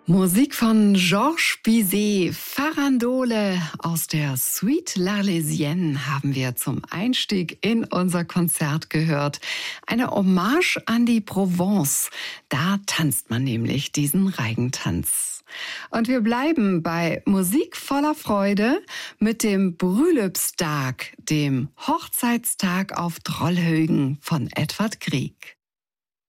Musik von Georges Bizet, Farandole aus der Suite L'Arlésienne haben wir zum Einstieg in unser Konzert gehört. Eine Hommage an die Provence. Da tanzt man nämlich diesen Reigentanz. Und wir bleiben bei Musik voller Freude mit dem Brüllupsdag, dem Hochzeitstag auf Trollhaugen von Edvard Grieg.